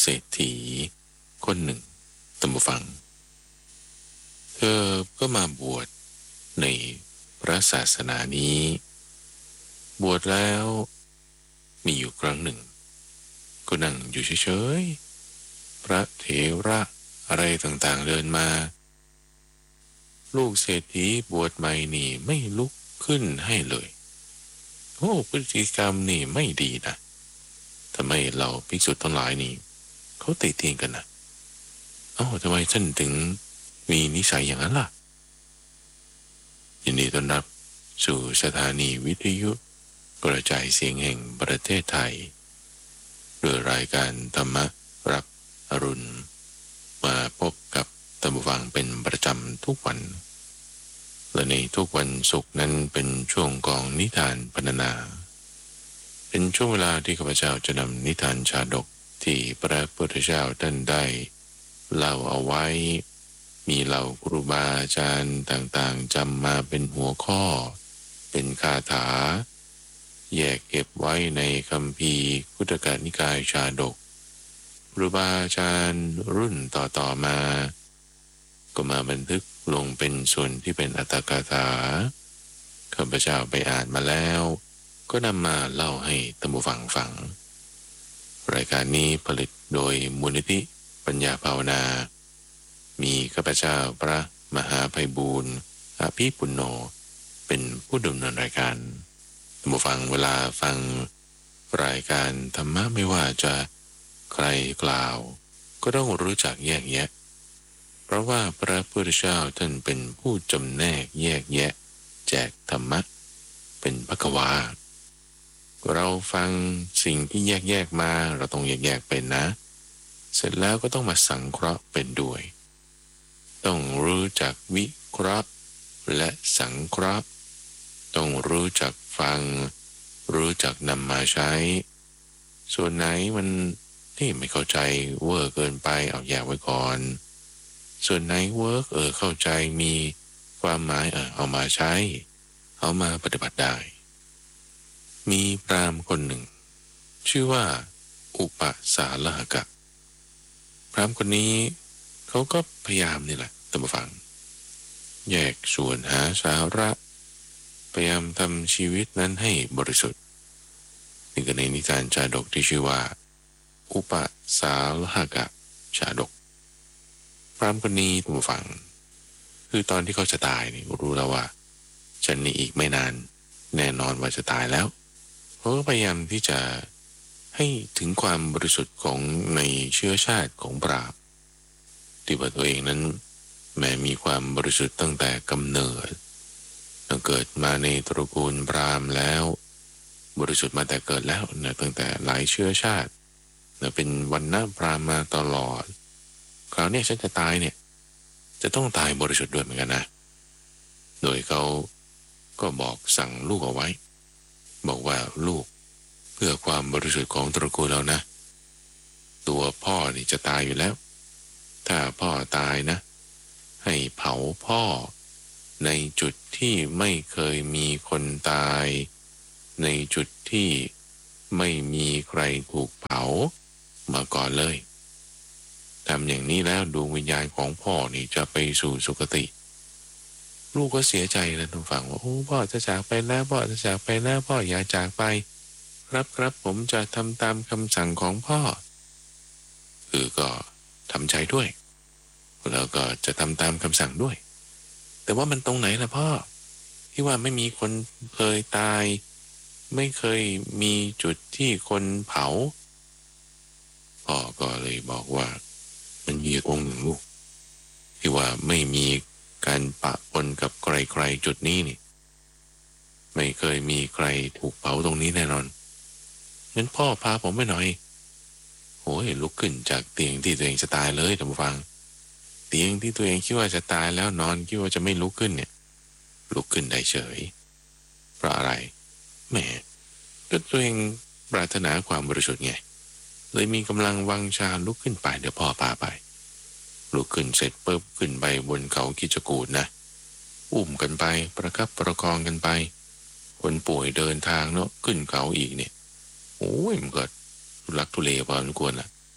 รษฐีคนหนึ่งตามฟังเธอก็มาบวชในพระศาสนานี้บวชแล้วมีอยู่ครั้งหนึ่งก็นั่งอยู่เฉยๆพระเถระอะไรต่างๆเดินมาลูกเศรษฐีบวชใหม่นี่ไม่ลุกขึ้นให้เลยโอ้พฤติกรรมนี่ไม่ดีนะทำไมเราภิกษุทั้งหลายนี่เขาติเตียนกันนะทำไมท่านถึงมีนิสัยอย่างนั้นล่ะยินดีต้อนรับสู่สถานีวิทยุกระจายเสียงแห่งประเทศไทยโดยรายการธรรมรับอรุณมาพบกับท่านผู้ฟังเป็นประจำทุกวันและในทุกวันศุกร์นั้นเป็นช่วงของนิทานพรรณนาเป็นช่วงเวลาที่ข้าพเจ้าจะนำนิทานชาดกที่พระพุทธเจ้าท่านได้เล่าเอาไว้มีเหล่าครูบาอาจารย์ต่างๆจำมาเป็นหัวข้อเป็นคาถาแยกเก็บไว้ในคัมภีร์คุตกนิกายชาดกครูบาอาจารย์รุ่นต่อๆมาก็มาบันทึกลงเป็นส่วนที่เป็นอัตถกถาข้าพเจ้าไปอ่านมาแล้วก็นำมาเล่าให้ท่านผู้ฟังฟังรายการนี้ผลิตโดยมูลนิธิปัญญาภาวนามีข้าพเจ้าพระมหาไพบูลย์อภิปุณโญเป็นผู้ดำเนินรายการท่านผู้ฟังเวลาฟังรายการธรรมะไม่ว่าจะใครกล่าวก็ต้องรู้จักแยกแยะเพราะว่าพระพุทธเจ้าท่านเป็นผู้จำแนกแยกแยะแจกธรรมะเป็นภควาเราฟังสิ่งที่แยกมาเราต้องแยกเป็นนะเสร็จแล้วก็ต้องมาสังเคราะห์เป็นด้วยต้องรู้จักวิเคราะห์และสังเคราะห์ต้องรู้จักฟังรู้จักนำมาใช้ส่วนไหนมันที่ไม่เข้าใจเวอร์เกินไปเอาแยกไว้ก่อนส่วนไหนเวิร์กเข้าใจมีความหมายเอามาใช้เอามาปฏิบัติได้มีพราหมณ์คนหนึ่งชื่อว่าอุปสาลหกะพราหมณ์คนนี้เขาก็พยายามนี่แหละท่านผู้ฟังแยกส่วนหาสาระพยายามทำชีวิตนั้นให้บริสุทธิ์นี่ก็ในนิทานชาดกที่ชื่อว่าอุปสาลหกะชาดกพราหมณ์คนนี้ท่านผู้ฟังคือตอนที่เขาจะตายนี่รู้แล้วว่าฉันนี่อีกไม่นานแน่นอนว่าจะตายแล้วเขาก็พยายามที่จะให้ถึงความบริสุทธิ์ของในเชื้อชาติของพราหมณ์ที่ว่าตัวเองนั้นแม้มีความบริสุทธิ์ตั้งแต่กำเนิดเกิดมาในตระกูลพราหมณ์แล้วบริสุทธิ์มาแต่เกิดแล้วนะตั้งแต่หลายเชื้อชาตินะเป็นวรรณะพราหมณ์มาตลอดคราวนี้ฉันจะตายเนี่ยจะต้องตายบริสุทธิ์ด้วยเหมือนกันนะโดยเขาก็บอกสั่งลูกเอาไว้บอกว่าลูกเพื่อความบริสุทธิ์ของตระกูลเรานะตัวพ่อนี่จะตายอยู่แล้วถ้าพ่อตายนะให้เผาพ่อในจุดที่ไม่เคยมีคนตายในจุดที่ไม่มีใครถูกเผามาก่อนเลยทำอย่างนี้แล้วดวงวิญญาณของพ่อนี่จะไปสู่สุคติลูกก็เสียใจแล้วทุกฝั่งว่าโอ้พ่อจะจากไปแล้วพ่อจะจากไปแล้วพ่ออย่าจากไปครับผมจะทำตามคำสั่งของพ่อก็ทำใจด้วยแล้วก็จะทำตามคำสั่งด้วยแต่ว่ามันตรงไหนล่ะพ่อที่ว่าไม่มีคนเคยตายไม่เคยมีจุดที่คนเผาพ่อก็เลยบอกว่ามันมีองค์หนึ่งลูกที่ว่าไม่มีการปะปนกับใครๆจุดนี้นี่ไม่เคยมีใครถูกเผาตรงนี้แน่นอนงั้นพ่อพาผมไปหน่อยโอ้ยลุกขึ้นจากเตียงที่ตัวเองจะตายเลยท่านผู้ฟังเตียงที่ตัวเองคิดว่าจะตายแล้วนอนคิดว่าจะไม่ลุกขึ้นเนี่ยลุกขึ้นได้เฉยเพราะอะไรแหมก็ตัวเองปรารถนาความบริสุทธิ์ไงเลยมีกำลังวังชาลุกขึ้นไปเดี๋ยวพ่อพาไปลุกขึ้นเสร็จปุ๊บขึ้นไปบนเขากิจกูฏนะอุ้มกันไปประคับประคองกันไปคนป่วยเดินทางเนาะขึ้นเขาอีกเนี่ยโอ้ยมันก็ทุลักทุเลพอสมควรล่ะ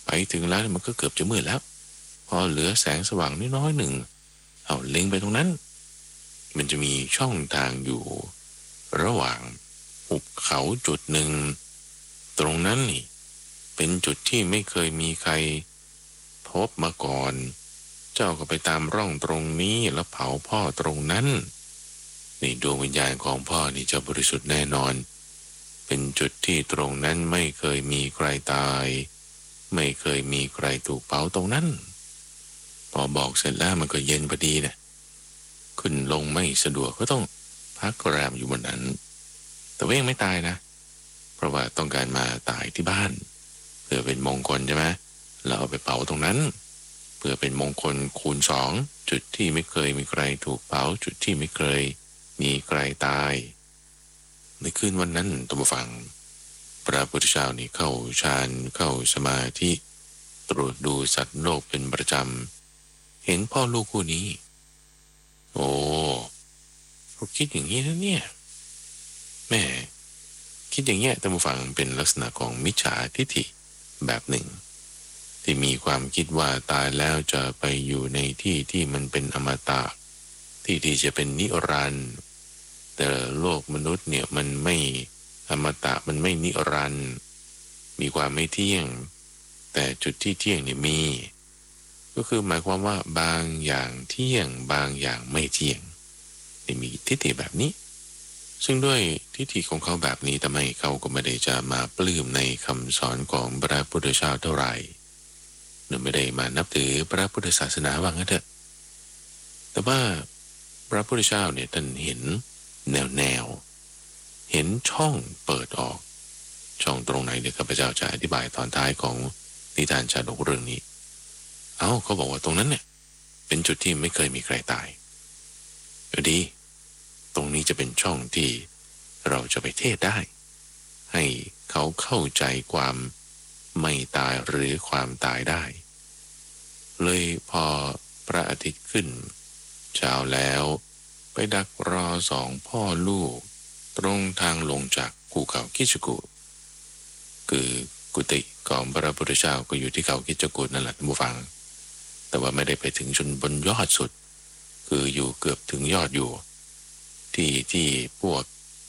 ไปถึงแล้วมันก็เกือบจะมืดแล้วพอเหลือแสงสว่างน้อยๆหนึ่งเอาเล็งไปตรงนั้นมันจะมีช่องทางอยู่ระหว่างหุบเขาจุดหนึ่งตรงนั้นนี่เป็นจุดที่ไม่เคยมีใครพบมาก่อนเจ้าก็ไปตามร่องตรงนี้แล้วเผาพ่อตรงนั้นนี่ดวงวิญญาณของพ่อนี่จะบริสุทธิ์แน่นอนเป็นจุดที่ตรงนั้นไม่เคยมีใครตายไม่เคยมีใครถูกเผาตรงนั้นพอบอกเสร็จแล้วมันก็เย็นพอดีนะขึ้นลงไม่สะดวกก็ต้องพักแรมอยู่บนนั้นแต่ว่ายังไม่ตายนะเพราะว่าต้องการมาตายที่บ้านเพื่อเป็นมงคลใช่ไหมเราเอาไปเผาตรงนั้นเพื่อเป็นมงคลคูณ2จุดที่ไม่เคยมีใครถูกเผาจุดที่ไม่เคยมีใครตายในคืนวันนั้นท่านผู้ฟังพระพุทธเจ้านี่เข้าฌานเข้าสมาธิตรวจดูสัตว์โลกเป็นประจำเห็นพ่อลูกคู่นี้โอ้เขาคิดอย่างนี้นะเนี่ยแม่คิดอย่างเงี้ยท่านผู้ฟังเป็นลักษณะของมิจฉาทิฏฐิแบบหนึ่งที่มีความคิดว่าตายแล้วจะไปอยู่ในที่ที่มันเป็นอมตะที่จะเป็นนิรันดร์แต่โลกมนุษย์เนี่ยมันไม่อมตะมันไม่นิรันดร์มีความไม่เที่ยงแต่จุดที่เที่ยงเนี่ยมีก็คือหมายความว่าบางอย่างเที่ยงบางอย่างไม่เที่ยงมีทิฏฐิแบบนี้ซึ่งด้วยทิฏฐิของเขาแบบนี้ทำให้เขาก็ไม่ได้จะมาปลื้มในคำสอนของพระพุทธเจ้าเท่าไหร่หรือไม่ได้มานับถือพระพุทธศาสนาว่างั้นเถอะแต่ว่าพระพุทธเจ้าเนี่ยท่านเห็นแนวเห็นช่องเปิดออกช่องตรงไหนเดี๋ยวข้าพเจ้าจะอธิบายตอนท้ายของนิทานชาดกเรื่องนี้เขาบอกว่าตรงนั้นเนี่ยเป็นจุดที่ไม่เคยมีใครตายดีตรงนี้จะเป็นช่องที่เราจะไปเทศได้ให้เขาเข้าใจความไม่ตายหรือความตายได้เลยพอพระอาทิตย์ขึ้นเช้าแล้วไปดักรอ2พ่อลูกตรงทางลงจากภูเขาคิชกูคือกุฏิของพระพุทธเจ้าก็อยู่ที่เขาคิชกูนั่นแหละท่านผู้ฟังแต่ว่าไม่ได้ไปถึงจนบนยอดสุดคืออยู่เกือบถึงยอดอยู่ที่พวก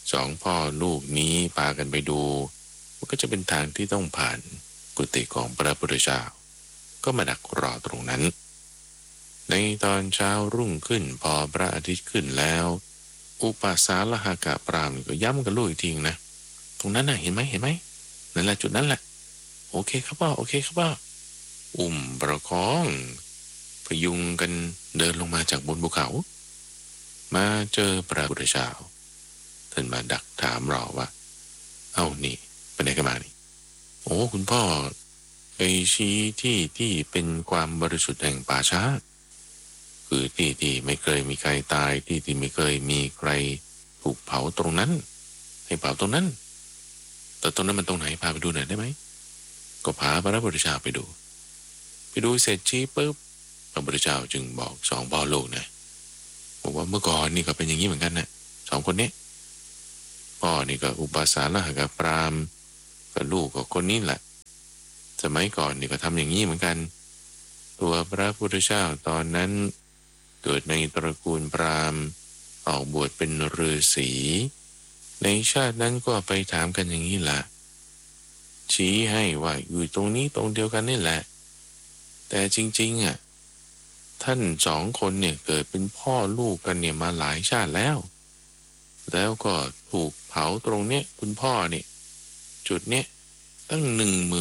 2พ่อลูกนี้พากันไปดูมันก็จะเป็นทางที่ต้องผ่านกุฏิของพระพุทธเจ้าก็มาดักรอตรงนั้นในตอนเช้ารุ่งขึ้นพอพระอาทิตย์ขึ้นแล้วอุปสาลหกะปรามก็ย้ำกับลูกอีกทีนะตรงนั้นน่ะเห็นไหมนั่นแหละจุดนั้นแหละโอเคครับพ่อโอเคครับพ่อประคองพยุงกันเดินลงมาจากบนภูเขามาเจอพระพุทธเจ้าท่านมาดักถามเราว่านี่ไปไหนกันมานี่โอ้คุณพ่อไปชี้ที่เป็นความบริสุทธิ์แห่งป่าช้าคือที่ไม่เคยมีใครตายที่ไม่เคยมีใครถูกเผาตรงนั้นให้เผาตรงนั้นแต่ตรงนั้นมันตรงไหนพาไปดูหน่อยได้ไหมก็พาพระพุทธเจ้าไปดูเสร็จชี้ปุ๊บพระพุทธเจ้าจึงบอก2พ่อลูกนะบอกว่าเมื่อก่อนนี่ก็เป็นอย่างนี้เหมือนกันนะ2คนนี้พ่อนี่ก็อุปสาลหกะปรามกับลูกกับคนนี้แหละสมัยก่อนนี่ก็ทำอย่างนี้เหมือนกันตัวพระพุทธเจ้าตอนนั้นเกิดในตระกูลพราหมณ์ออกบวชเป็นฤาษีในชาตินั้นก็ไปถามกันอย่างนี้แหละชี้ให้ว่าอยู่ตรงนี้ตรงเดียวกันนี่แหละแต่จริงๆท่าน2คนเนี่ยเกิดเป็นพ่อลูกกันเนี่ยมาหลายชาติแล้วก็ถูกเผาตรงเนี้ยคุณพ่อเนี่ยจุดเนี้ยตั้ง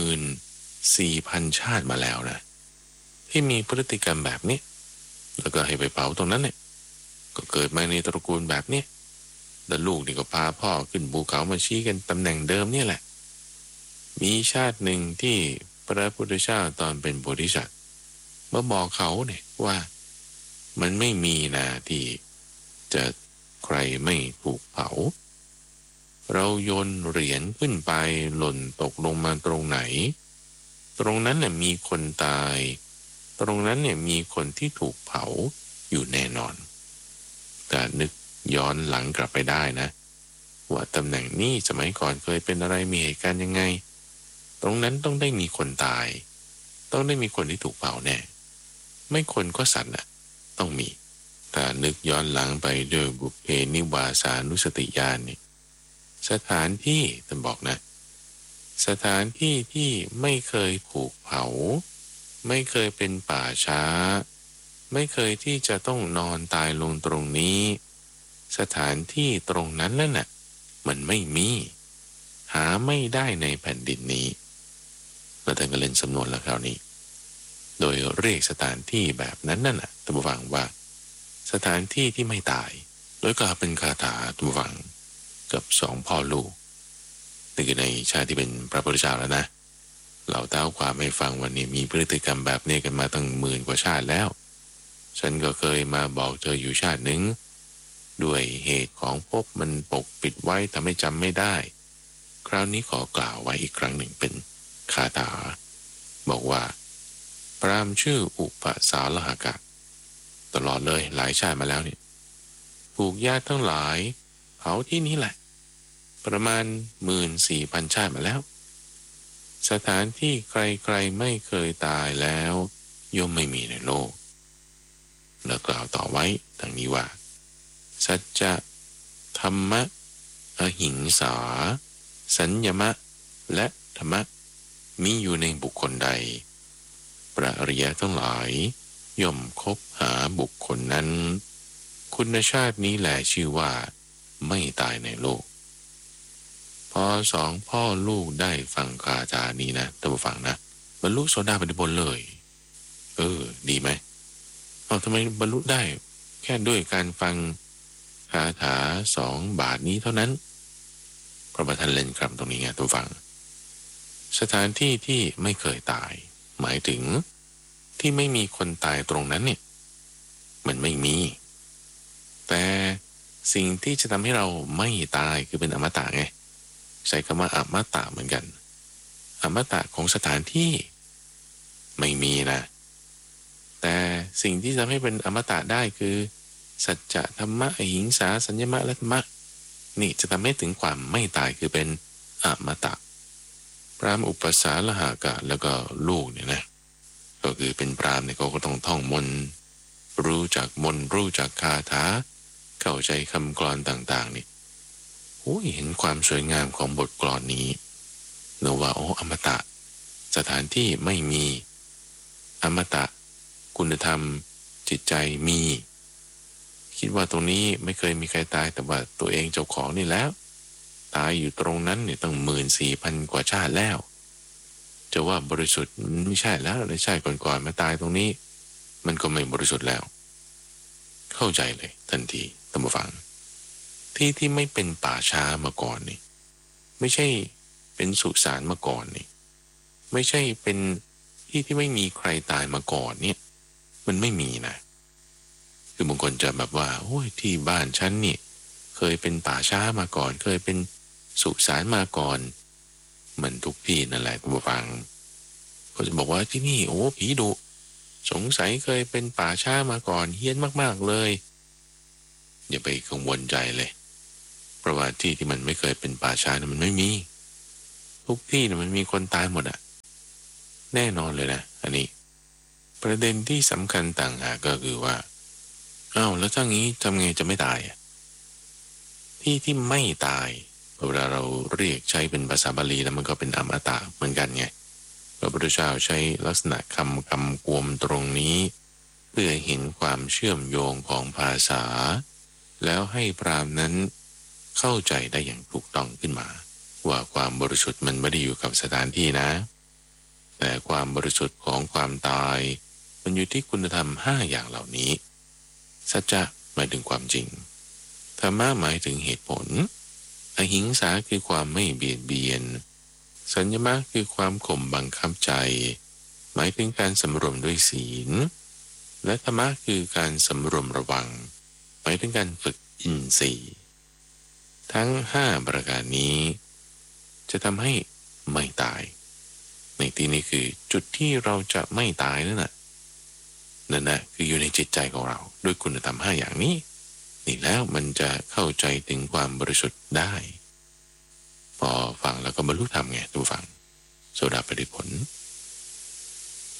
14,000 ชาติมาแล้วนะที่มีพฤติกรรมแบบนี้แล้วก็ให้ไปเผาตรงนั้นเนี่ยก็เกิดมาในตระกูลแบบนี้แล้วลูกนี่ก็พาพ่อขึ้นภูเขามาชี้กันตำแหน่งเดิมเนี่ยแหละมีชาติหนึ่งที่พระพุทธเจ้าตอนเป็นโพธิสัตว์มาบอกเขาเนี่ยว่ามันไม่มีนะที่จะใครไม่ถูกเผาเราโยนเหรียญขึ้นไปหล่นตกลงมาตรงไหนตรงนั้นเนี่ยมีคนตายตรงนั้นเนี่ยมีคนที่ถูกเผาอยู่แน่นอนแต่นึกย้อนหลังกลับไปได้นะว่าตำแหน่งนี้สมัยก่อนเคยเป็นอะไรมีเหตุการณ์ยังไงตรงนั้นต้องได้มีคนตายต้องได้มีคนที่ถูกเผาแน่ไม่คนก็สัตว์น่ะต้องมีถ้านึกย้อนหลังไปด้วยบุพเพนิวาสานุสติญาณนี่สถานที่ท่านบอกนะสถานที่ที่ไม่เคยถูกเผาไม่เคยเป็นป่าช้าไม่เคยที่จะต้องนอนตายลงตรงนี้สถานที่ตรงนั้นนั่นน่ะมันไม่มีหาไม่ได้ในแผ่นดินนี้แล้วท่านก็เล่นสำนวนแล้วคราวนี้โดยเรียกสถานที่แบบนั้นนั่นน่ะท่านผู้ฟังว่าสถานที่ที่ไม่ตายโดยกล่าวเป็นคาถาท่านผู้ฟังกับสองพ่อลูกนี่คือในชาติที่เป็นพระพุทธเจ้าแล้วนะเราเต้าความให้ฟังวันนี้มีพฤติกรรมแบบนี้กันมาตั้งหมื่นกว่าชาติแล้วฉันก็เคยมาบอกเธออยู่ชาติหนึ่งด้วยเหตุของภพมันปกปิดไว้ทำให้จำไม่ได้คราวนี้ขอกล่าวไว้อีกครั้งหนึ่งเป็นคาถาบอกว่าพราหมณ์ชื่ออุปสาลหกะตลอดเลยหลายชาติมาแล้วเนี่ยถูกญาติทั้งหลายเผาที่นี่แหละประมาณ14,000 ชาติมาแล้วสถานที่ใครๆไม่เคยตายแล้วย่อมไม่มีในโลกแล้วกล่าวต่อไว้ดังนี้ว่าสัจจะธรรมะอหิงสาสัญญมะและธรรมะมีอยู่ในบุคคลใดพระอริยะทั้งหลายย่อมคบหาบุคคลนั้นคุณชาตินี้แหละชื่อว่าไม่ตายในโลกพอสองพ่อลูกได้ฟังคาถานี้นะท่านผู้ฟังนะบรรลุโสดาปัตติผลเลยดีไหมทำไมบรรลุได้แค่ด้วยการฟังคาถา2 บาทนี้เท่านั้นพระประธานเล่นคำตรงนี้ไงท่านผู้ฟังสถานที่ที่ไม่เคยตายหมายถึงที่ไม่มีคนตายตรงนั้นเนี่ยมันไม่มีแต่สิ่งที่จะทำให้เราไม่ตายคือเป็นอมตะไงใช้คำว่าอมตะเหมือนกันอมตะของสถานที่ไม่มีนะแต่สิ่งที่ทำให้เป็นอมตะได้คือสัจจะธรรมะอหิงสาสัญญมะและธรรมะนี่จะทำให้ถึงความไม่ตายคือเป็นอมตะพราหมณ์อุปสาลหกะแล้วก็ลูกเนี่ยนะก็คือเป็นพราหมณ์เนี่ยเขาก็ต้องท่องมนต์รู้จักมนต์รู้จักคาถาเข้าใจคำกลอนต่างๆนี่เห็นความสวยงามของบทกลอนนี้เนอะว่าอมตะสถานที่ไม่มีอมตะคุณธรรมจิตใจมีคิดว่าตรงนี้ไม่เคยมีใครตายแต่ว่าตัวเองเจ้าของนี่แล้วตายอยู่ตรงนั้นเนี่ยตั้ง14,000 กว่าชาติแล้วจะว่าบริสุทธิ์ไม่ใช่แล้วในชาติก่อนๆมาตายตรงนี้มันก็ไม่บริสุทธิ์แล้วเข้าใจเลยทันทีท่านผู้ฟังที่ไม่เป็นป่าช้ามาก่อนนี่ไม่ใช่เป็นสุสานมาก่อนนี่ไม่ใช่เป็นที่ไม่มีใครตายมาก่อนเนี่ยมันไม่มีนะคือบางคนจะแบบว่าที่บ้านฉันนี่เคยเป็นป่าช้ามาก่อนเคยเป็นสุสานมาก่อนมันทุกที่นั่นแหละท่านผู้ฟังก็จะบอกว่าที่นี่ผีดุสงสัยเคยเป็นป่าช้ามาก่อนเฮี้ยนมากๆเลยอย่าไปกังวลใจเลยเพราะว่าที่มันไม่เคยเป็นป่าช้านะมันไม่มีทุกที่นะมันมีคนตายหมดอะแน่นอนเลยนะอันนี้ประเด็นที่สำคัญต่างหากก็คือว่าแล้วถ้างี้ทำไงจะไม่ตายที่ไม่ตายเวลาเราเรียกใช้เป็นภาษาบาลีแล้วมันก็เป็นอมตะเหมือนกันไงพระพุทธเจ้าใช้ลักษณะคำกวมตรงนี้เพื่อเห็นความเชื่อมโยงของภาษาแล้วให้พราหมณ์นั้นเข้าใจได้อย่างถูกต้องขึ้นมาว่าความบริสุทธิ์มันไม่ได้อยู่กับสถานที่นะแต่ความบริสุทธิ์ของความตายมันอยู่ที่คุณธรรม5 อย่างเหล่านี้สัจจะหมายถึงความจริงธรรมะหมายถึงเหตุผลอหิงสาคือความไม่เบียดเบียนสัญญมะคือความข่มบังคับใจหมายถึงการสำรวมด้วยศีลและธรรมะคือการสำรวมระวังหมายถึงการฝึกอินทรีย์ทั้ง5 ประการนี้จะทำให้ไม่ตายในที่นี้คือจุดที่เราจะไม่ตายนั่นน่ะคืออยู่ในจิตใจของเราด้วยคุณธรรม5 อย่างนี้นี่แล้วมันจะเข้าใจถึงความบริสุทธิ์ได้พอฟังแล้วก็บรรลุธรรมไงทุกฟังโสดาปัตติผลพ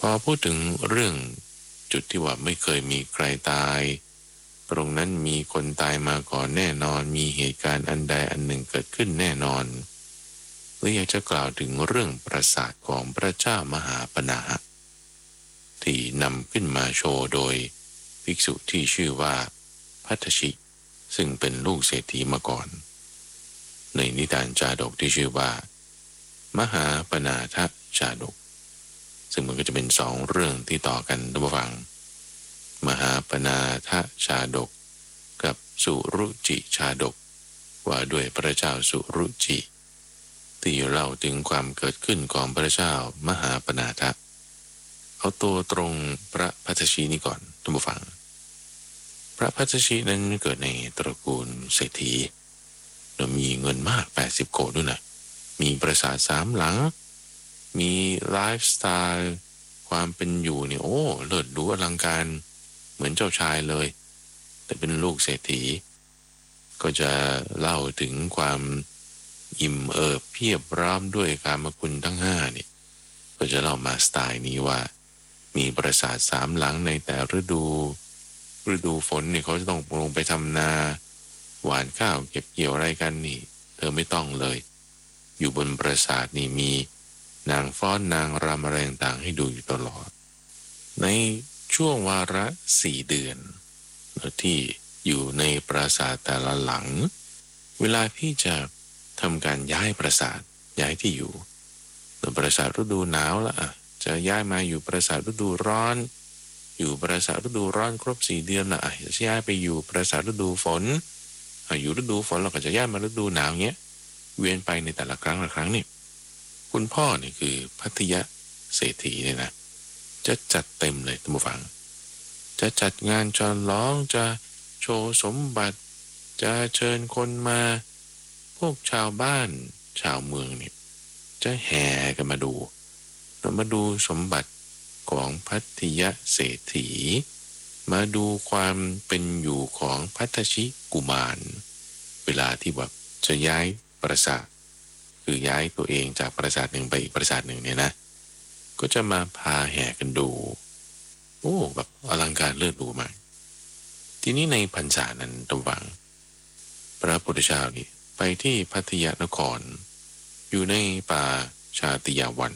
พอพูดถึงเรื่องจุดที่ว่าไม่เคยมีใครตายตรงนั้นมีคนตายมาก่อนแน่นอนมีเหตุการณ์อันใดอันหนึ่งเกิดขึ้นแน่นอนหรืออยากจะกล่าวถึงเรื่องปราสาทของพระเจ้ามหาปนาหะที่นำขึ้นมาโชว์โดยภิกษุที่ชื่อว่าภัททชิซึ่งเป็นลูกเศรษฐีมาก่อนในนิทานจาดกที่ชื่อว่ามหาปนาทชาดกซึ่งมันก็จะเป็นสองเรื่องที่ต่อกันท่านผู้ฟังมหาปนาทชาดกกับสุรุจิชาดกว่าด้วยพระเจ้าสุรุจิที่เล่าถึงความเกิดขึ้นของพระเจ้ามหาปนาทเอาตัวตรงพระภัททชินี่ก่อนท่านผู้ฟังพระภัททชินั้นเกิดในตระกูลเศรษฐีแล้วมีเงินมาก80 โกฏด้วยนะมีปราสาท3 หลังมีไลฟ์สไตล์ความเป็นอยู่เนี่ยโอ้เลิศหรูอลังการเหมือนเจ้าชายเลยแต่เป็นลูกเศรษฐีก็จะเล่าถึงความอิ่มเอิบเพียบพร้อมด้วยกามคุณทั้ง5นี่ก็จะเล่ามาสไตล์นี้ว่ามีปราสาท3 หลังในแต่ฤดูฝนเนี่ยเขาจะต้องลงไปทำนาหว่านข้าวเก็บเกี่ยวอะไรกันนี่เธอไม่ต้องเลยอยู่บนปราสาทนี่มีนางฟ้อนนางรำอะไรต่างๆให้ดูอยู่ตลอดในช่วงวาระ4 เดือนที่อยู่ในปราสาทแต่ละหลังเวลาที่จะทำการย้ายปราสาทย้ายที่อยู่ปราสาทฤดูหนาวละจะย้ายมาอยู่ปราสาทฤดูร้อนอยู่ปราสาทฤดูร้อนครบ4 เดือนละจะย้ายไปอยู่ปราสาทฤดูฝนอยู่ฤดูฝนเราก็จะย้ายมาฤดูหนาวเงี้ยเวียนไปในแต่ละครั้งนี่คุณพ่อเนี่ยคือภัทยเศรษฐีเนี่ยนะจะจัดเต็มเลยท่านผู้ฟังจะจัดงานฉลองจะโชว์สมบัติจะเชิญคนมาพวกชาวบ้านชาวเมืองเนี่ยจะแห่กันมาดูสมบัติของภัทยเศรษฐีมาดูความเป็นอยู่ของภัททชิกุมารเวลาที่แบบจะย้ายปราสาทคือย้ายตัวเองจากปราสาทหนึ่งไปอีกปราสาทหนึ่งเนี่ยนะก็จะมาพาแห่กันดูโอ้แบบอลังการเลิศหรูมากทีนี้ในพรรษานั้นตะวังพระพุทธเจ้านี่ไปที่ภัทยนครอยู่ในป่าชาติยาวัน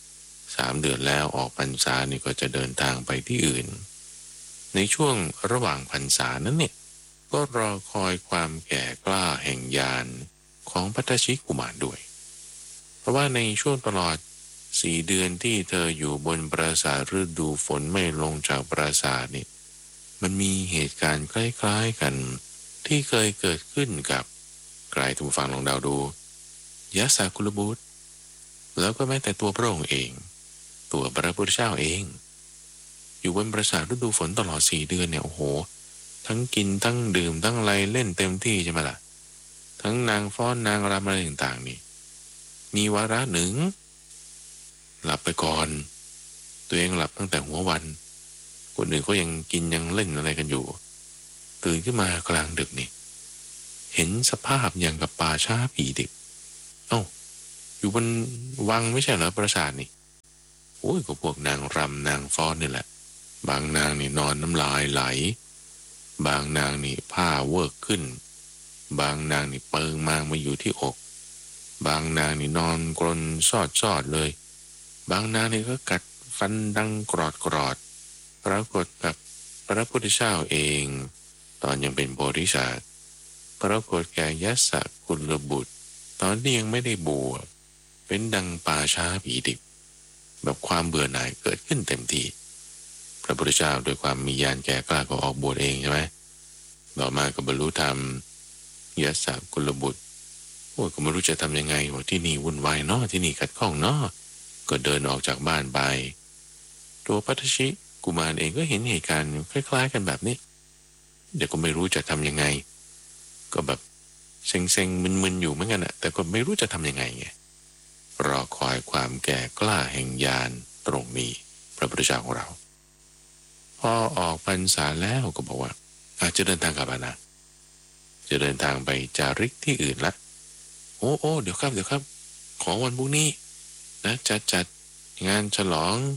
3 เดือนแล้วออกพรรษานี่ก็จะเดินทางไปที่อื่นในช่วงระหว่างพรรษานั้นเนี่ยก็รอคอยความแก่กล้าแห่งญาณของภัททชิกุมารด้วยเพราะว่าในช่วงตลอด4 เดือนที่เธออยู่บนปราสาทฤดูฝนไม่ลงจากปราสาทนี่มันมีเหตุการณ์คล้ายๆกันที่เคยเกิดขึ้นกับใครทุกฝั่งลองเดาดูยะสากุลบุตรแล้วก็แม้แต่ตัวพระองค์เองตัวพระพุทธเจ้าเองอยู่บนปราสาทฤดูฝนตลอด4 เดือนเนี่ยโอ้โหทั้งกินทั้งดื่มทั้งอะไรเล่นเต็มที่ใช่ไหมล่ะทั้งนางฟ้อนนางรำอะไรต่างๆนี่มีวาระหนึ่งหลับไปก่อนตัวเองหลับตั้งแต่หัววันคนอื่นก็ยังกินยังเล่นอะไรกันอยู่ตื่นขึ้นมากลางดึกนี่เห็นสภาพอย่างกับป่าช้าผีดิบอยู่บนวังไม่ใช่เหรอปราสาทนี่โอ้ยก็พวกนางรำนางฟ้อนนี่แหละบางนางนี่นอนน้ำลายไหลบางนางนี่ผ้าเวิร์กขึ้นบางนางนี่เปิงมางมาอยู่ที่อกบางนางนี่นอนกรนซอดเลยบางนางนี่ก็กัดฟันดังกรอดปรากฏกับพระพุทธเจ้าเองตอนยังเป็นโพธิสัตว์ปรากฏแก่ยะสกุลบุตรตอนที่ยังไม่ได้บวชเป็นดังป่าช้าผีดิบแบบความเบื่อหน่ายเกิดขึ้นเต็มที่พระพุทธเจ้าโดยความมีญาณแก่กล้าก็ออกบวชเองใช่ไหมต่อมาก็บรรลุธรรมยะสกุลบุตรโอ้ก็ไม่รู้จะทำยังไงว่าที่นี่วุ่นวายเนาะที่นี่ขัดข้องเนาะก็เดินออกจากบ้านไปตัวภัททชิกุมารเองก็เห็นเหตุการณ์คล้ายๆกันแบบนี้เดี๋ยวก็ไม่รู้จะทำยังไงก็แบบเซ็งๆมึนๆอยู่เหมือนกันอะแต่ก็ไม่รู้จะทำยังไงไงรอคอยความแก่กล้าแห่งญาณตรงนี้พระพุทธเจ้าของเราพอออกพรรษาแล้วก็บอกว่าอาจจะเดินทางกลับนะจะเดินทางไปจาริกที่อื่นละโอ้เดี๋ยวครับขอวันพรุ่งนี้นะจัดงานฉลอง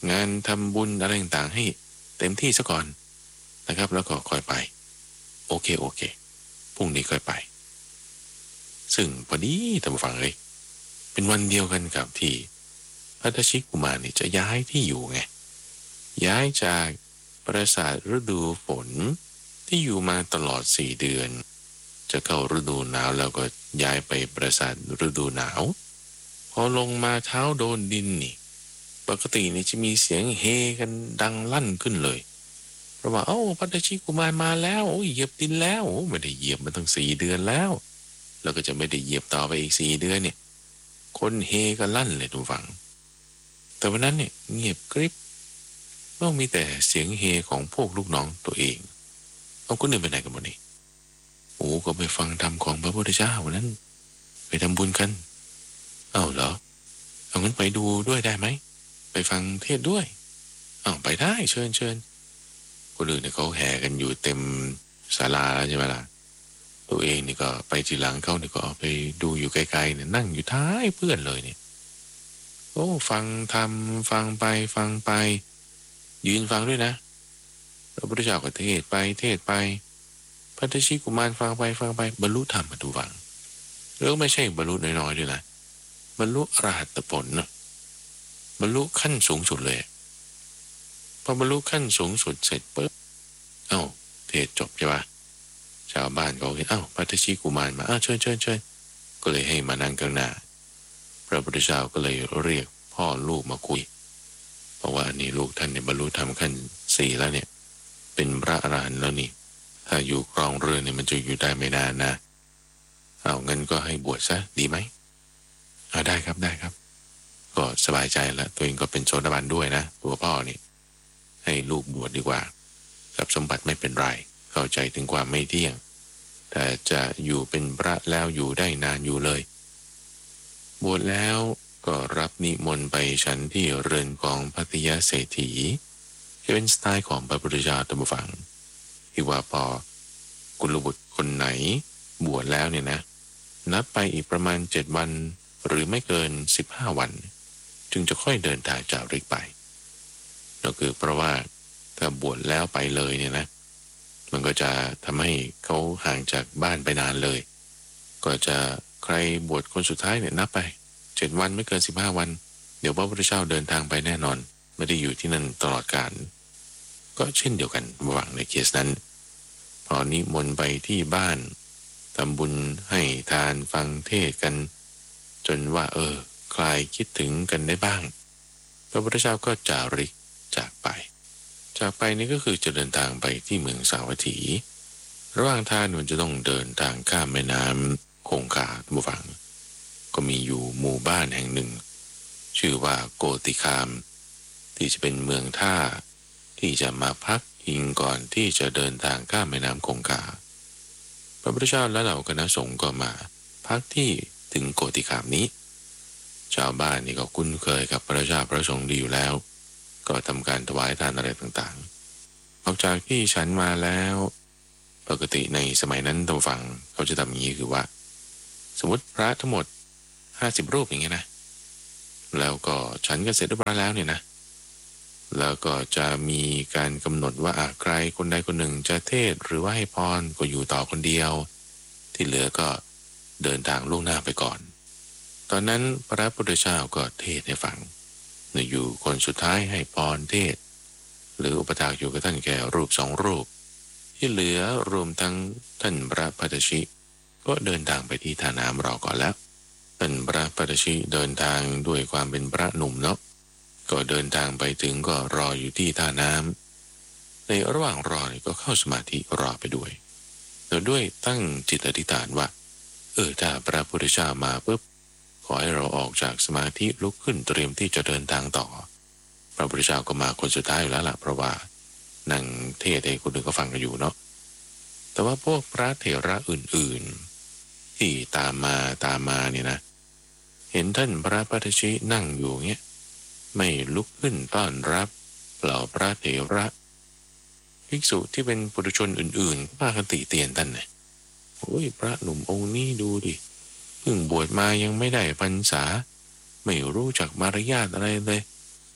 งานทำบุญอะไรต่างๆให้เต็มที่ซะก่อนนะครับแล้วก็ค่อยไปโอเคพรุ่งนี้ค่อยไปซึ่งพอดีท่านผู้ฟังเลยเป็นวันเดียวกันกับที่พระราชิกุมารนี่จะย้ายที่อยู่ไงย้ายจากปราสาทฤดูฝนที่อยู่มาตลอด4 เดือนจะเข้าฤดูหนาวแล้วก็ย้ายไปปราสาทฤดูหนาวพอลงมาเท้าโดนดินนี่ปกตินี่จะมีเสียงเฮกันดังลั่นขึ้นเลยเพราะว่าพระราชิกุมารมาแล้วเหยียบดินแล้วไม่ได้เหยียบมาตั้ง4 เดือนแล้วก็จะไม่ได้เหยียบต่อไปอีก4 เดือนเนี่ยคนเฮกันลั่นเลยทุกฝั่งแต่วันนั้นเนี่ยเงียบกริบก็มีแต่เสียงเฮของพวกลูกน้องตัวเองคนอื่นไปไหนกันหมดนี่ก็ไปฟังธรรมของพระพุทธเจ้าวันนั้นไปทำบุญกันเหรองั้นไปดูด้วยได้ไหมไปฟังเทศด้วยไปได้เชิญคนอื่นเนี่ยเขาแห่กันอยู่เต็มศาลาแล้วใช่ไหมล่ะตัวเองนี่ก็ไปทีหลังเขาเนี่ยก็ไปดูอยู่ไกลๆเนี่ยนั่งอยู่ท้ายเพื่อนเลยเนี่ยฟังธรรมฟังไปยืนฟังด้วยนะพระพุทธเจ้าก็เทศไปพระราชิกุมารฟังไปบรรลุธรรมมาดูฟังแล้วไม่ใช่บรรลุน้อยๆด้วยนะบรรลุอรหัตผลนะบรรลุขั้นสูงสุดเลยพอบรรลุขั้นสูงสุดเสร็จปุ๊บเทศจบใช่ปะชาวบ้านก็เห็นพระราชิกุมารมาเชิญก็เลยให้มานั่งข้างหน้าพระพุทธเจ้าก็เลยเรียกพ่อลูกมาคุยเพราะว่านี่ลูกท่านเนี่ยบรรลุธรรมขั้น4แล้วเนี่ยเป็นพระอรหันต์แล้วนี่ถ้าอยู่ครองเรือนเนี่ยมันจะอยู่ได้ไม่นานนะงั้นก็ให้บวชซะดีไหมได้ครับก็สบายใจแล้วตัวเองก็เป็นโสดาบันด้วยนะตัวพ่อนี่ให้ลูกบวชดีกว่าทรัพย์สมบัติไม่เป็นไรเข้าใจถึงความไม่เที่ยงแต่จะอยู่เป็นพระแล้วอยู่ได้นานอยู่เลยบวชแล้วก็รับนิมนต์ไปฉันที่เรือนของภัตติยเศรษฐีที่เป็นสไตล์ของพระพุทธเจ้าตามฟังที่ว่าพอกุลบุตรคนไหนบวชแล้วเนี่ยนะนับไปอีกประมาณ7 วันหรือไม่เกิน15 วันจึงจะค่อยเดินทางจาริกไปก็คือเพราะว่าถ้าบวชแล้วไปเลยเนี่ยนะมันก็จะทำให้เขาห่างจากบ้านไปนานเลยก็จะใครบวชคนสุดท้ายเนี่ยนับไป7 วันไม่เกิน15 วันเดี๋ยวพระพุทธเจ้าเดินทางไปแน่นอนไม่ได้อยู่ที่นั่นตลอดกาลก็เช่นเดียวกันระหว่างในเคสนั้นพอนิมนต์ไปที่บ้านทำบุญให้ทานฟังเทศกันจนว่าคลายคิดถึงกันได้บ้างพระพุทธเจ้าก็จาริกจากไปนี่ก็คือจะเดินทางไปที่เมืองสาวัตถีระหว่างทางมันจะต้องเดินทางข้ามแม่น้ำคงคาบุฟังก็มีอยู่หมู่บ้านแห่งหนึ่งชื่อว่าโกติคามที่จะเป็นเมืองท่าที่จะมาพักอิงก่อนที่จะเดินทางข้ามแม่น้ำคงคาพระพุทธเจ้าและเหล่าคณะสงฆ์ก็มาพักที่ถึงโกติคามนี้ชาวบ้านนี่ก็คุ้นเคยกับพระเจ้าพระสงฆ์ดีอยู่แล้วก็ทำการถวายทานอะไรต่างๆออกจากที่ฉันมาแล้วปกติในสมัยนั้นทางฝั่งเขาจะทำอย่างนี้คือว่าสมมติพระทั้งหมด50 รูปอย่างเงี้ยนะแล้วก็ฉันก็เสร็จเรียบร้อยแล้วเนี่ยนะแล้วก็จะมีการกำหนดว่าใครคนใดคนหนึ่งจะเทศหรือว่าให้พรก็อยู่ต่อคนเดียวที่เหลือก็เดินทางล่วงหน้าไปก่อนตอนนั้นพระพุทธเจ้าก็เทศให้ฟังอยู่คนสุดท้ายให้พรเทศหรืออุปถากอยู่กับท่านแค่รูป2 รูปที่เหลือรวมทั้งท่านพระปัตตชิก็เดินทางไปที่ท่าน้ำรอก่อนแล้วท่านพระปัตตชิเดินทางด้วยความเป็นพระหนุ่มเนาะก็เดินทางไปถึงก็รออยู่ที่ท่าน้ำในระหว่างรอก็เข้าสมาธิรอไปด้วยโดยด้วยตั้งจิตอธิษฐานว่าถ้าพระพุทธเจ้ามาปุ๊บขอให้เราออกจากสมาธิลุกขึ้นเตรียมที่จะเดินทางต่อพระพุทธเจ้าก็มาคนสุดท้ายอยู่แล้วล่ะเพราะว่านั่งเทศให้คนอื่นก็ฟังกันอยู่เนาะแต่ว่าพวกพระเถระอื่นๆที่ตามมาเนี่ยนะเห็นท่านพระปัตตชินั่งอยู่เงี้ยไม่ลุกขึ้นต้อนรับเหล่าพระเถระภิกษุที่เป็นปุถุชนอื่นๆก็พากันติเตียนท่านเนี่ยพระหนุ่มองค์นี้ดูดิเพิ่งบวชมายังไม่ได้พรรษาไม่รู้จักมารยาทอะไรเลย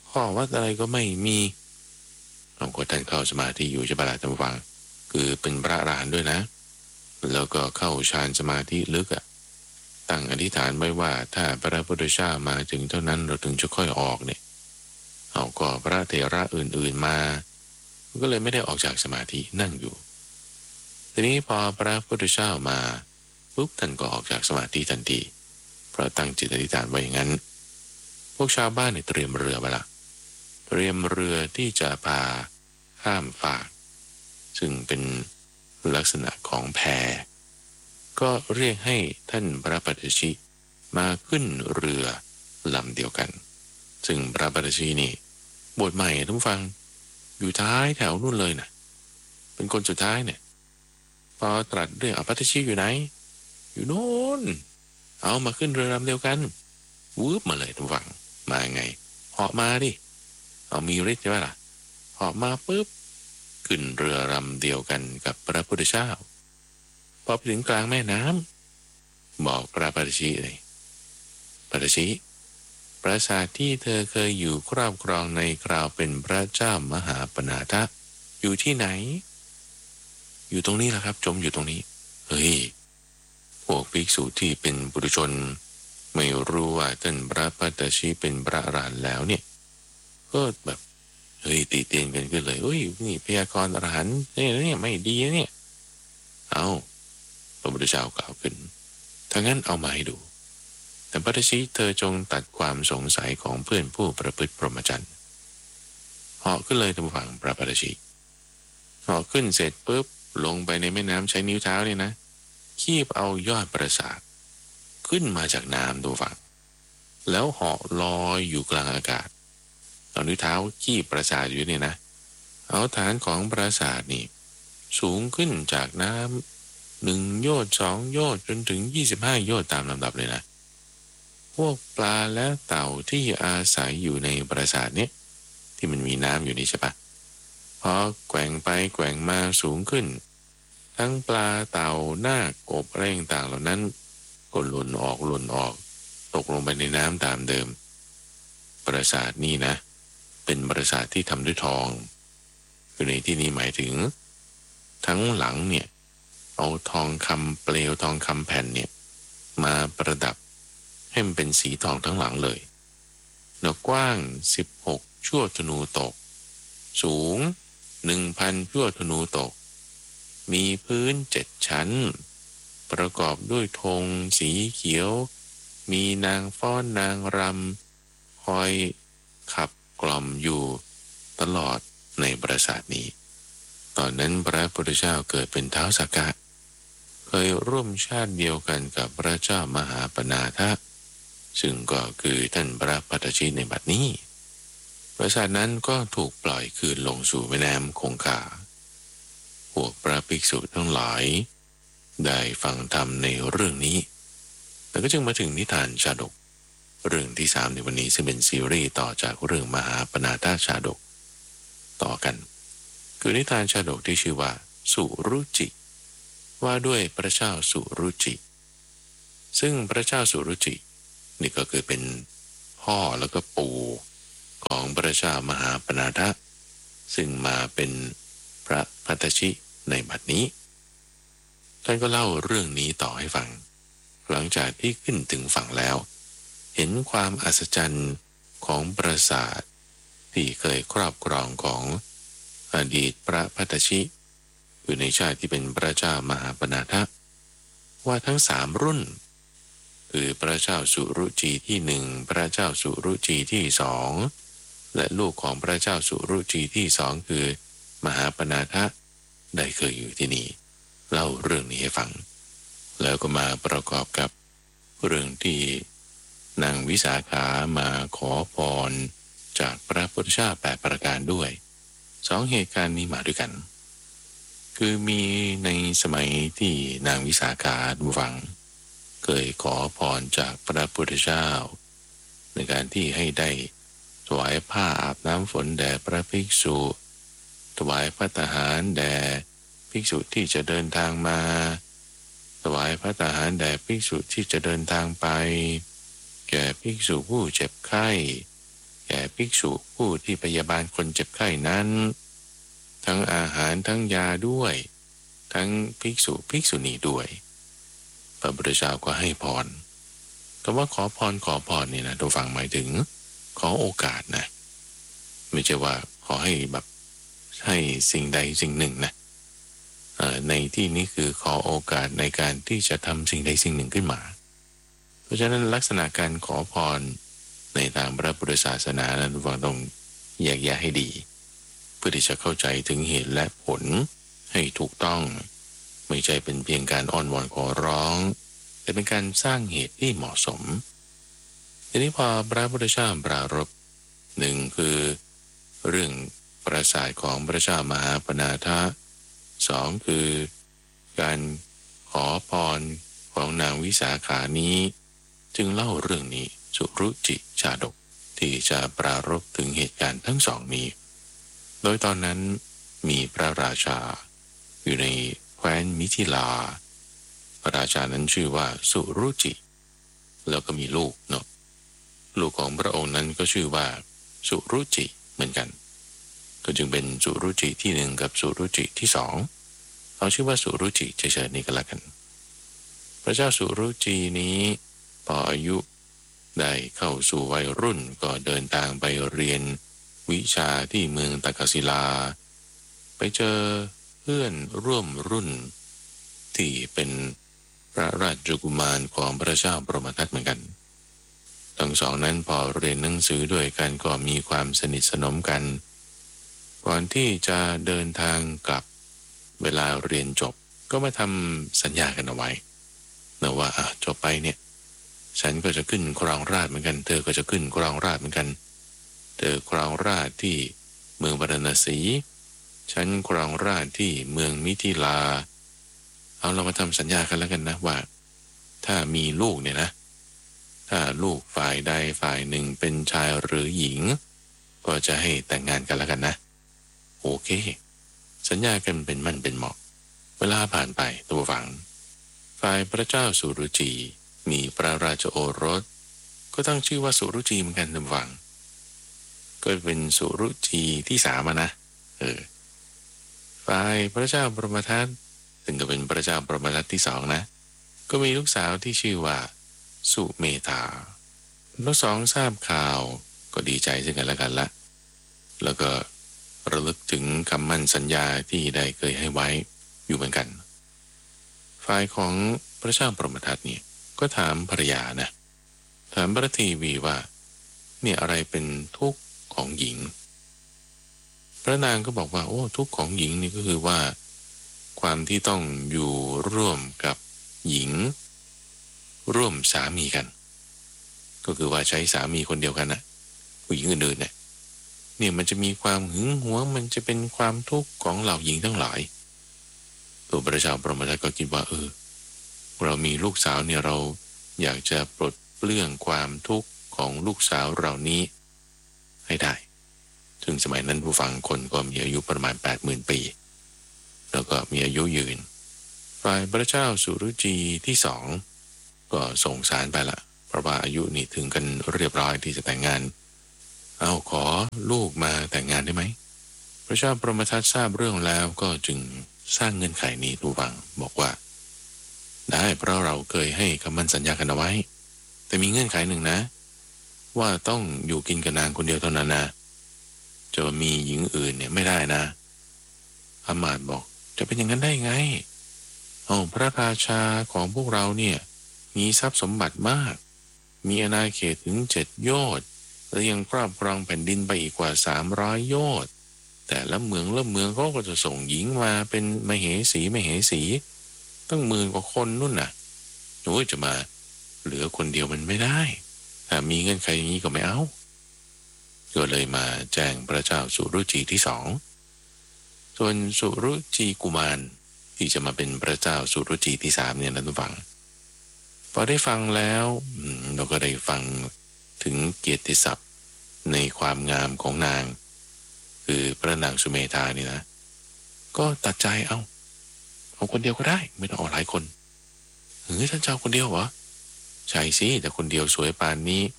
ข้อวัดอะไรก็ไม่มีบางคนท่านเข้าสมาธิอยู่จะประหลาดท่านฟังคือเป็นพระอรหันต์ด้วยนะแล้วก็เข้าฌานสมาธิลึกอะตั้งอธิษฐานไว้ว่าถ้าพระพุทธเจ้ามาถึงเท่านั้นเราถึงจะค่อยออกเนี่ยเอาก็พระเถระอื่นๆมาก็เลยไม่ได้ออกจากสมาธินั่งอยู่ทีนี้พอพระพุทธเจ้ามาปุ๊บท่านก็ออกจากสมาธิทันทีเพราะตั้งจิตอธิษฐานไว้อย่างนั้นพวกชาวบ้านเนี่ยเตรียมเรือไว้ละเตรียมเรือที่จะพาข้ามฟากซึ่งเป็นลักษณะของแพก็เรียกให้ท่านพระปัจจชิมาขึ้นเรือลำเดียวกันซึ่งพระปัจจชินี่บวชใหม่ท่านฟังอยู่ท้ายแถวนู่นเลยนะเป็นคนสุดท้ายเนี่ยพอตรัสเรื่องปัจจชิอยู่ไหนอยู่โน่นเอามาขึ้นเรือลำเดียวกันวืบมาเลยท่านฟังมาไงเหาะมาดิเอามีฤทธิ์ใช่ไหมล่ะเหาะมาปุ๊บขึ้นเรือลำเดียวกันกับพระพุทธเจ้าพอไปถึงกลางแม่น้ำบอกพระปัจจชิเลยปัจจชิปราสาทที่เธอเคยอยู่ครอบครองในคราวเป็นพระเจ้ามหาปนาทะอยู่ที่ไหนอยู่ตรงนี้แหละครับจมอยู่ตรงนี้เฮ้ยพวกภิกษุที่เป็นปุถุชนไม่รู้ว่าท่านพระปัจจชิเป็นพระอรหันต์แล้วเนี่ยก็แบบเฮ้ยตีเตียนกันขึ้นเลยเฮ้ยนี่พยากรณ์อรหันต์เนี่ยไม่ดีเนี่ยเอาพระพุทธเจ้ากล่าวขึ้นถ้างั้นเอามาให้ดูแต่ปัจจชิเธอจงตัดความสงสัยของเพื่อนผู้ประพฤติพรหมจรรย์เหาะขึ้นเลยทางฝั่งพระปัจจชิเหาะขึ้นเสร็จปุ๊บลงไปในแม่น้ำใช้นิ้วเท้าเนี่ยนะคีบเอายอดปราสาทขึ้นมาจากน้ำดูฝั่งแล้วเหาะลอยอยู่กลางอากาศเอานิ้วเท้าคีบปราสาทอยู่เนี่ยนะเอาฐานของปราสาทนี่สูงขึ้นจากน้ำ1 โยชน์ 2 โยชน์จนถึง25 โยชน์ตามลำดับเลยนะพวกปลาและเต่าที่อาศัยอยู่ในปราสาทนี้ที่มันมีน้ำอยู่นี่ใช่ปะพอแกว่งไปแกว่งมาสูงขึ้นทั้งปลาเต่านาคกบอะไรต่างๆเหล่านั้นก็หล่นออกตกลงไปในน้ำตามเดิมปราสาทนี่นะเป็นปราสาทที่ทำด้วยทองคือในที่นี้หมายถึงทั้งหลังเนี่ยเอาทองคำเปลวทองคำแผ่นเนี่ยมาประดับให้มันเป็นสีทองทั้งหลังเลยหน้ากว้าง16 ชั่วธนูตกสูง 1,000 ชั่วธนูตกมีพื้น7 ชั้นประกอบด้วยธงสีเขียวมีนางฟ้อนนางรำคอยขับกล่อมอยู่ตลอดในปราสาทนี้ตอนนั้นพระพุทธเจ้าเกิดเป็นท้าวสักกะเคยร่วมชาติเดียวกันกับพระเจ้ามหาปนาทะซึ่งก็คือท่านพระปัจจชิในบัดนี้ปราสาทนั้นก็ถูกปล่อยคืนลงสู่แม่น้ำคงคาพวกพระภิกษุทั้งหลายได้ฟังธรรมในเรื่องนี้แล้วก็จึงมาถึงนิทานชาดกเรื่องที่3ในวันนี้ซึ่งเป็นซีรีส์ต่อจากเรื่องมหาปนาทชาดกต่อกันคือนิทานชาดกที่ชื่อว่าสุรุจิว่าด้วยพระเจ้าสุรุจิซึ่งพระเจ้าสุรุจินี่ก็คือเป็นพ่อแล้วก็ปู่ของพระเจ้ามหาปนาทซึ่งมาเป็นพระปัจจชิในบัดนี้ท่านก็เล่าเรื่องนี้ต่อให้ฟังหลังจากที่ขึ้นถึงฝั่งแล้วเห็นความอัศจรรย์ของปราสาทที่เคยครอบครองของอดีตพระปัจจชิอยู่ในชาติที่เป็นพระเจ้ามหาปนาทว่าทั้ง3 รุ่นคือพระเจ้าสุรุจีที่1พระเจ้าสุรุจีที่2และลูกของพระเจ้าสุรุจีที่2คือมหาปนาทได้เคยอยู่ที่นี่เล่าเรื่องนี้ให้ฟังแล้วก็มาประกอบกับเรื่องที่นางวิสาขามาขอพรจากพระพุทธเจ้า8 ประการด้วย2 เหตุการณ์นี้มาด้วยกันคือมีในสมัยที่นางวิสาขาดูฟังเคยขอพรจากพระพุทธเจ้าในการที่ให้ได้ถวายผ้าอาบน้ำฝนแด่พระภิกษุถวายภัตตาหารแด่ภิกษุที่จะเดินทางมาถวายภัตตาหารแด่ภิกษุที่จะเดินทางไปแก่ภิกษุผู้เจ็บไข้แก่ภิกษุผู้ที่พยาบาลคนเจ็บไข้นั้นทั้งอาหารทั้งยาด้วยทั้งภิกษุภิกษุณีด้วยพระพุทธเจ้าก็ให้พรแต่ว่าขอพรนี่นะทุกฝั่งหมายถึงขอโอกาสนะไม่ใช่ว่าขอให้แบบให้สิ่งใดสิ่งหนึ่งนะในที่นี้คือขอโอกาสในการที่จะทำสิ่งใดสิ่งหนึ่งขึ้นมาเพราะฉะนั้นลักษณะการขอพรในทางพระพุทธศาสนานั้นทุกฝั่งต้องแยกแยะให้ดีเพื่อที่จะเข้าใจถึงเหตุและผลให้ถูกต้องไม่ใช่เป็นเพียงการอ้อนวอนขอร้องแต่เป็นการสร้างเหตุที่เหมาะสมทีนี้พอพระพุทธเจ้าปรารภหนึ่งคือเรื่องปราศาสตร์ของพระเจ้ามหาปนาทะสองคือการขอพรของนางวิสาขานี้จึงเล่าเรื่องนี้สุรุจิชาดกที่จะปรารภถึงเหตุการณ์ทั้งสองนี้โดยตอนนั้นมีพระราชาอยู่ในแคว้นมิถิลาพระราชานั้นชื่อว่าสุรุจิแล้วก็มีลูกเนาะลูกของพระองค์นั้นก็ชื่อว่าสุรุจิเหมือนกันก็จึงเป็นสุรุจิที่หนึ่งกับสุรุจิที่สองเอาชื่อว่าสุรุจิเฉยๆนี่ก็แล้วกันพระเจ้าสุรุจินี้พออายุได้เข้าสู่วัยรุ่นก็เดินทางไปเรียนวิชาที่เมืองตักกศิลาไปเจอเพื่อนร่วมรุ่นที่เป็นพระราชกุมารของพระเจ้าปรมทัตเหมือนกันทั้งสองนั้นพอเรียนหนังสือด้วยกันก็มีความสนิทสนมกันก่อนที่จะเดินทางกลับเวลาเรียนจบก็มาทำสัญญากันเอาไว้นะว่าจบไปเนี่ยฉันก็จะขึ้นครองราชย์เหมือนกันเธอก็จะขึ้นครองราชย์เหมือนกันเธอครองราชย์ที่เมืองพาราณสีฉันครองราชย์ที่เมืองมิถิลาเอาเรามาทำสัญญากันแล้วกันนะว่าถ้ามีลูกเนี่ยนะถ้าลูกฝ่ายใดฝ่ายหนึ่งเป็นชายหรือหญิงก็จะให้แต่งงานกันแล้วกันนะโอเคสัญญากันเป็นมั่นเป็นเหมาะเวลาผ่านไปตัวฝังฝ่ายพระเจ้าสุรุจีมีพระราชโอรสก็ตั้งชื่อว่าสุรุจีเหมือนกันตัวฝังก็เป็นสุรุจีที่สามนะฝ่ายพระเจ้าปรมทัตซึ่งก็เป็นพระเจ้าปรมทัตที่สองนะก็มีลูกสาวที่ชื่อว่าสุเมธาทั้งสองทราบข่าวก็ดีใจซึ่งกันและกันละแล้วก็ระลึกถึงคำมั่นสัญญาที่ได้เคยให้ไว้อยู่เหมือนกันฝ่ายของพระเจ้าปรมทัตเนี่ยก็ถามภรรยานะถามพระเทวีว่าเนี่ยอะไรเป็นทุกข์ของหญิงพระนางก็บอกว่าโอ้ทุกข์ของหญิงนี่ก็คือว่าความที่ต้องอยู่ร่วมกับหญิงร่วมสามีกันก็คือว่าใช้สามีคนเดียวกันนะผู้หญิงอื่นๆเนี่ยมันจะมีความหึงหวงมันจะเป็นความทุกข์ของเหล่าหญิงทั้งหลายตัวพระเจ้าปรมทัตก็คิดว่าเรามีลูกสาวเนี่ยเราอยากจะปลดเปลื้องความทุกข์ของลูกสาวเหล่านี้ให้ได้ถึงสมัยนั้นผู้ฟังคนก็มีอายุประมาณ 80,000 ปีแล้วก็มีอายุยืนฝ่ายพระเจ้าสุรุจีที่สองก็ส่งสารไปละเพราะว่าอายุนี่ถึงกันเรียบร้อยที่จะแต่งงานเอาขอลูกมาแต่งงานได้ไหมพระเจ้าปรมทัตทราบเรื่องแล้วก็จึงสร้างเงื่อนไขนี้ทุกฟังบอกว่าได้เพราะเราเคยให้คำมั่นสัญญากันเอาไว้แต่มีเงื่อนไขหนึ่งนะว่าต้องอยู่กินกับนางคนเดียวเท่านั้นนะจะมีหญิงอื่นเนี่ยไม่ได้นะอมาตย์บอกจะเป็นอย่างนั้นได้ไงพระราชาของพวกเราเนี่ยมีทรัพย์สมบัติมากมีอาณาเขตถึง7 โยชน์และยังครอบครองแผ่นดินไปอีกกว่า300 โยชน์แต่ละเมืองเขาก็จะส่งหญิงมาเป็นมเหสีตั้ง10,000 กว่าคนนู่นน่ะโอ้ยจะมาเหลือคนเดียวมันไม่ได้ถ้ามีเงื่อนไขอย่างนี้ก็ไม่เอาก็เลยมาแจ้งพระเจ้าสุรุจีที่สองส่วนสุรุจีกุมารที่จะมาเป็นพระเจ้าสุรุจีที่สามเนี่ยนะทุกฝั่งพอได้ฟังแล้วเราก็ได้ฟังถึงเกียรติศัพท์ในความงามของนางคือพระนางสุเมธานี่นะก็ตัดใจเอาคนเดียวก็ได้ไม่ต้องเอาหลายคนท่านเจ้าคนเดียวเหรอใช่สิแต่คนเดียวสวยปานนี้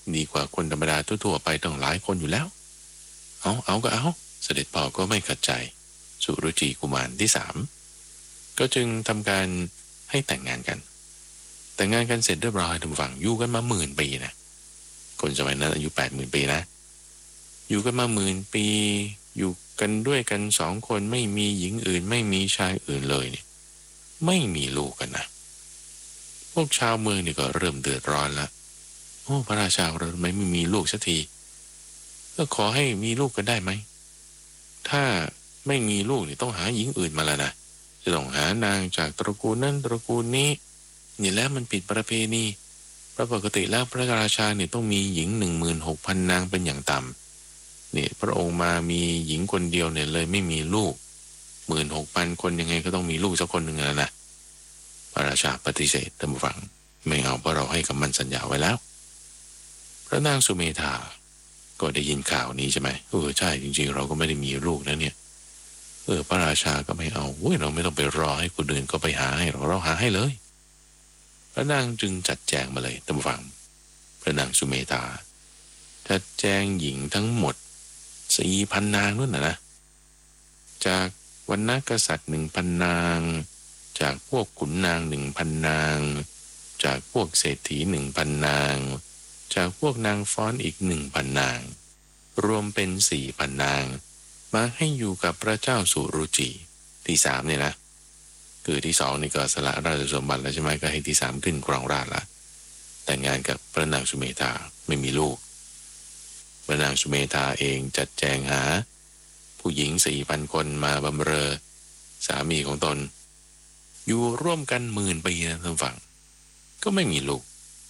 ดีกว่าคนธรรมดาทั่วๆไปต้องหลายคนอยู่แล้วเอาก็เอาเสด็จพ่อก็ไม่ขัดใจสุรุจีกุมารที่3ก็จึงทำการให้แต่งงานกันแต่งงานกันเสร็จเรียบร้อยทุกฝั่งอยู่กันมา10,000 ปีนะคนสมัยนั้นอายุ80,000 ปีนะอยู่กันมา10,000 ปีอยู่กันด้วยกัน2 คนไม่มีหญิงอื่นไม่มีชายอื่นเลยเนี่ยไม่มีลูกกันนะพวกชาวเมืองนี่ก็เริ่มเดือดร้อนละพระราชาเราทำไมไม่มีลูกสักทีก็ขอให้มีลูกกันได้ไหมถ้าไม่มีลูกนี่ต้องหาหญิงอื่นมาแล้วนะจะต้องหานางจากตระกูลนั้นตระกูลนี้นี่แล้วมันผิดประเพณีเพราะปกติแล้วพระราชาเนี่ยต้องมีหญิง16,000 นางเป็นอย่างต่ำนี่พระองค์มามีหญิงคนเดียวเนี่ยเลยไม่มีลูก16,000 คนยังไงก็ต้องมีลูกสักคนหนึ่งแล้วนะพระราชาปฏิเสธท่านผู้ฟังไม่เอาเพราะเราให้คำมั่นสัญญาไว้แล้วพระนางสุเมธาก็ได้ยินข่าวนี้ใช่ไหมใช่จริงๆเราก็ไม่ได้มีลูกนะเนี่ยพระราชาก็ไม่เอาเราไม่ต้องไปรอให้คนอื่นก็ไปหาให้เราหาให้เลยพระนางจึงจัดแจงมาเลยท่านผู้ฟังพระนางสุเมธาจัดแจงหญิงทั้งหมด4,000 นางนู่นนะจากวรรณกษัตริย์1,000 นางจากพวกขุนนาง 1,000 นางจากพวกเศรษฐี 1,000 นางจากพวกนางฟ้อนอีก 1,000 นางรวมเป็น 4,000 นางมาให้อยู่กับพระเจ้าสุรุจีที่3เนี่ยนะคือที่2นี่ก็สละราชสมบัติแล้วใช่ไหมก็ให้ที่3ขึ้นครองราชย์ละแต่งงานกับพระนางสุเมธาไม่มีลูกพระนางสุเมธาเองจัดแจงหาผู้หญิง 4,000 คนมาบำเรอสามีของตนอยู่ร่วมกัน10,000 ปีนะท่านฟังก็ไม่มีลูก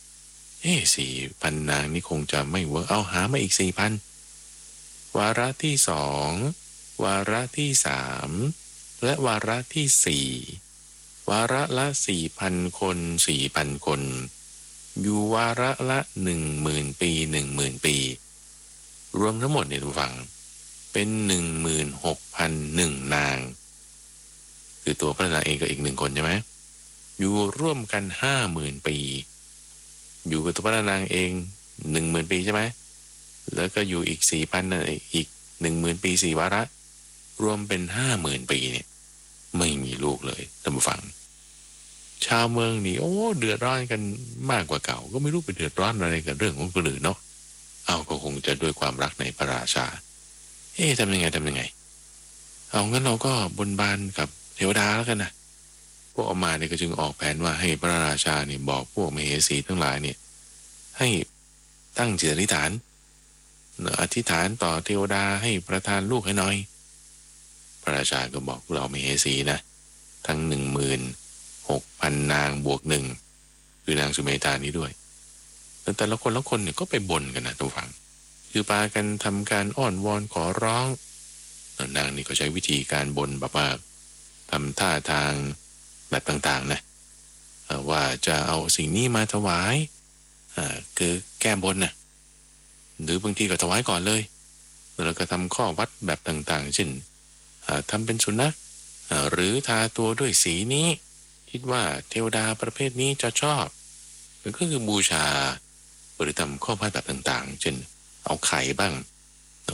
4,000 นางนี่คงจะไม่เวิร์กเอาหามาอีก 4,000 วาระที่2วาระที่3และวาระที่4วาระละ 4,000 คน 4,000 คนอยู่วาระละ 10,000 ปี 10,000 ปีรวมทั้งหมดเนี่ยทุกฝั่งเป็น 16,001 นางคือตัวพระนางเองก็อีก1 คนใช่ไหมอยู่ร่วมกัน 50,000 ปีอยู่กับตัวพระนางเอง 10,000 ปีใช่ไหมแล้วก็อยู่อีก 4,000 นั่นอีก 10,000 ปี4 วาระรวมเป็น 50,000 ปีเนี่ยไม่มีลูกเลยท่านผู้ฟังชาวเมืองนี่เดือดร้อนกันมากกว่าเก่าก็ไม่รู้ไปเดือดร้อนอะไรกับเรื่องของคนอื่นเนาะก็คงจะด้วยความรักในพระราชาทำยังไงเอางั้นเราก็บนบานกับเทวดาแล้วกันนะพวกออกมาเนี่ยก็จึงออกแผนว่าให้พระราชาเนี่ยบอกพวกมเหสีทั้งหลายเนี่ยให้ตั้งจิตอธิษฐานอธิษฐานต่อเทวดาให้ประทานลูกให้หน่อยพระราชาก็บอกเรามเหสีนะทั้ง 16,000 นางบวก1คือนางสุเมธานี้ด้วยแต่ละคนเนี่ยก็ไปบ่นกันนะทุกฝั่งคือพากันทำการอ้อนวอนขอร้องนางนี่ก็ใช้วิธีการบ่นแบบว่าทำท่าทางแบบต่างๆนะว่าจะเอาสิ่งนี้มาถวายคือแก้บนนะหรือบางทีก็ถวายก่อนเลยแล้วก็ทำข้อวัดแบบต่างๆเช่นทำเป็นสุนัขหรือทาตัวด้วยสีนี้คิดว่าเทวดาประเภทนี้จะชอบก็คือบูชาหรือทำข้อวัดแบบต่างๆเช่นเอาไข่บ้าง